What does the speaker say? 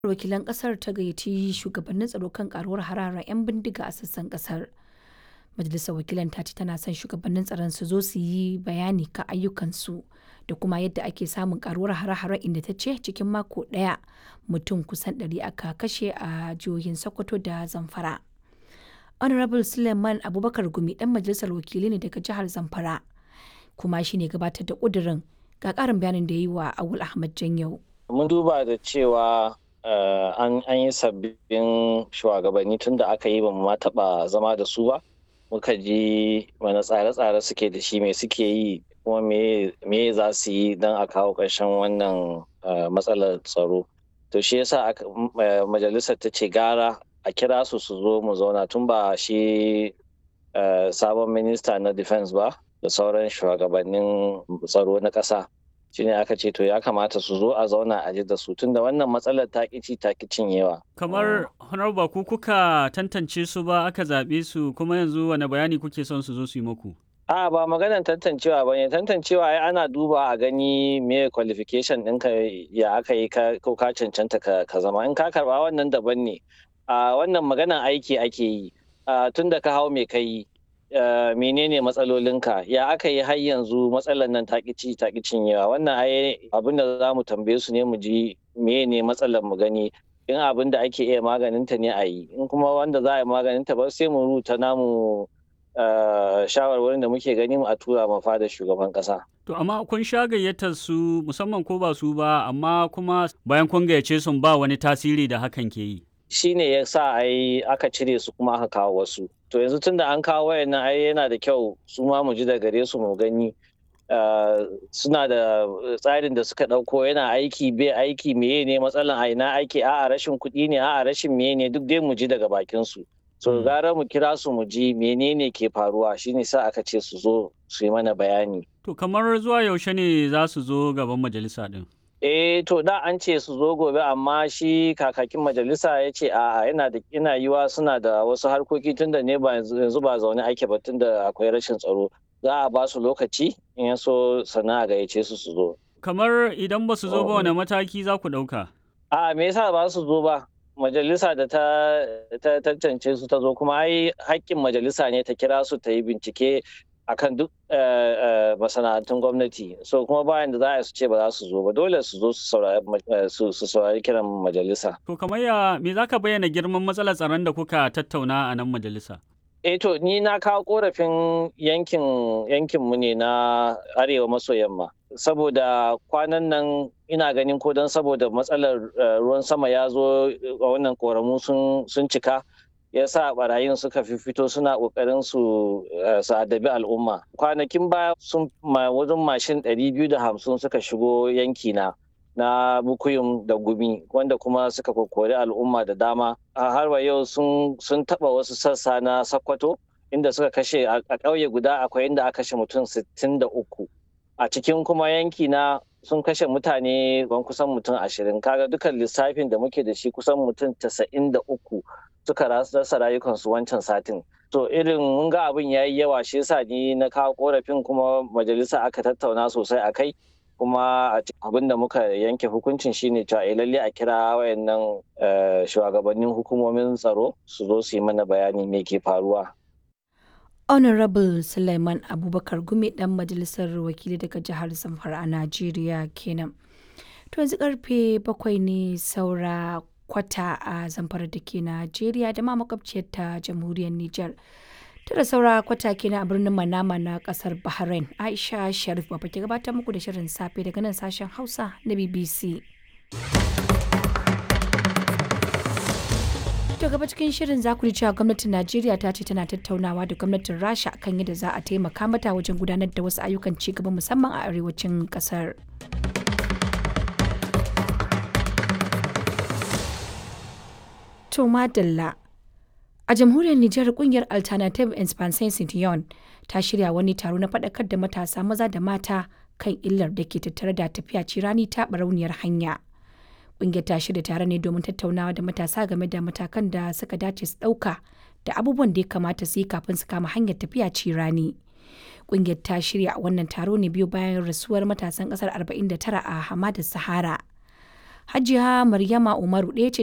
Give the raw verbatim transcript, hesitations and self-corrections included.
Wakilan ƙasar ta gayyaci shugabannin tsaro kan ƙaruwar hare-haren 'yan bindiga a sassan ƙasar. Majalisar Wakilan ta ce tana son shugabannin tsaron su zo su yi bayani kan ayyukansu da kuma yadda ake samun ƙaruwar hare-haren, inda ta ce cikin mako ɗaya mutum kusan ɗari aka kashe a jihohin Sokoto da Zamfara. Honorable Suleiman Abubakar Gumi ɗan majalisar wakilai ne daga jihar Zamfara kuma shi ne gabatar da ƙudurin, ga ƙarin bayanin da ya yi wa Awul Ahmad Janyau. Mun duba da cewa uh, an, an yi sabbin shugabanni tun da aka yi ba mu ma taɓa zama da su ba. Muka ji wani tsare-tsare suke da shi, me suke yi kuma me za su yi don a kawo ƙarshen wannan uh, matsalar tsaro. To shi yasa uh, majalisar ta ce gara a kira su su zo mu zauna, tun ba shi uh, sabon minista na defense ba da sauran shugabannin tsaro na ƙasa. Shi ne aka ce to ya kamata su zo a zauna a ji da su, tunda wannan matsalar ta ƙici ta cinyewa. Kamar honorable ku kuka tantance su ba aka zaɓe su, kuma yanzu wani bayani kuke son su zo su yi muku? A ba maganar tantancewa ba ne, tantancewa ai ana duba a gani me qualification ɗinka ya aka yi ko ka cancanta ka zama. In ka karɓa wannan daban ne. A wannan maganar aiki ake yi, tun da ka hau me ka yi. Uh, menene matsalolinka, ya aka yi har yanzu matsalar nan ta ƙici ta cinyewa. Wannan ai abin da za mu tambaye su ne mu ji menene matsalar mu gani, in abin da ake iya maganinta ne a yi, in kuma wanda za a yi maganinta ba sai mu rubuta namu uh, shawarwarin da muke gani mu a tura ma fada shugaban ƙasa. To amma kun sha gayyatar su musamman ko ba su ba, amma kuma bayan kun gayyace sun ba wani tasiri da hakan ke yi. Shi ne ya sa ai aka cire su kuma aka kawo wasu. To yanzu tun da an kawo wayannan ai yana da kyau su ma mu ji da gare su mu gani suna da tsarin da suka ɗauko, yana aiki bai aiki, meye ne matsalan, a ina aiki, a'a rashin kuɗi ne, a'a rashin meye ne, duk dai mu ji daga bakin su. So gara mu kira su mu ji menene ke faruwa, shine sa aka ce su zo su yi mana bayani. To kamar zuwa yaushe ne za su zo gaban majalisa din? Eh to da an ce su zo gobe, amma shi kakakin majalisa ya ce a'a yana da ina yiwa suna da wasu harkoki, tunda ne ba yanzu ba zaune ake ba, tunda akwai rashin tsaro. Za a ba su lokaci in ya so sana a gayyace su su zo. Kamar idan ba su zo ba, wani mataki za ku ɗauka? A'a me yasa ba su zo ba? Majalisa da ta tantance su ta zo, kuma ai haƙƙin majalisa ne ta kira su ta yi bincike akan duk masana'antun gwamnati, so kuma bayan da za a su ce ba za su zo ba, dole su zo su saurari kiran majalisa. To kamar ya me za ka bayyana girman matsalar tsaron da kuka tattauna a nan majalisa? Eh to ni na kawo korafin yankin yankin mu ne na arewa maso yamma, saboda kwanan nan ina ganin ko don saboda matsalar ruwan sama ya zo a wannan koramu sun cika, ya sa barayin suka fito suna kokarin su su adabi al'umma. Kwanakin baya sun wajen mashin ɗari biyu da hamsin suka shigo yanki na na Bukuyum da Gumi, wanda kuma suka kokori al'umma da dama. A har wa yau sun sun taba wasu sassa na Sokoto, inda suka kashe a ƙauye guda akwai inda aka kashe mutum sittin da uku. A cikin kuma yanki na sun kashe mutane ban kusan mutum ashirin. Kaga dukan lissafin da muke da shi kusan mutum tasa'in da uku suka rasa rayukansu wancan satin. To irin mun ga abin ya yi yawa, shi yasa ni na kawo korafin, kuma majalisa aka tattauna sosai a kai, kuma abin da muka yanke hukuncin shine cewa lalle a kira wayannan shugabannin hukumomin tsaro su zo su yi mana bayani me ke faruwa. Honorable Suleiman Abubakar Gumi ɗan majalisar wakili daga jihar Zamfara a Najeriya kenan. To yanzu karfe bakwai ne saura kwata a Zamfara da ke Najeriya da ma makwabciyar ta jamhuriyar Nijar. Tara saura kwata kenan a birnin Manama na kasar Bahrain. Aisha Sharif Baba ke gabatar muku da shirin safe daga nan sashen Hausa na B B C. To gaba cikin shirin za ku ji cewa gwamnatin Najeriya ta ce tana tattaunawa da gwamnatin Rasha kan yadda za a taimaka mata wajen gudanar da wasu ayyukan ci gaba musamman a arewacin kasar. To madalla. A jamhuriyar Nijar, kungiyar Alternative Expansion Citoyen ta shirya wani taro na faɗakar da matasa maza da mata kan illar da ke tattare da tafiya cirani ta barauniyar hanya. Kungiyar ta shirya tare ne domin tattaunawa da matasa game da matakan da suka dace su ɗauka da abubuwan da ya kamata su yi kafin su kama hanyar tafiya cirani. Kungiyar ta shirya wannan taro ne biyu bayan rasuwar matasan ƙasar arba'in da tara a Hamadar Sahara. Hajiya Maryama Umaru ɗaya ce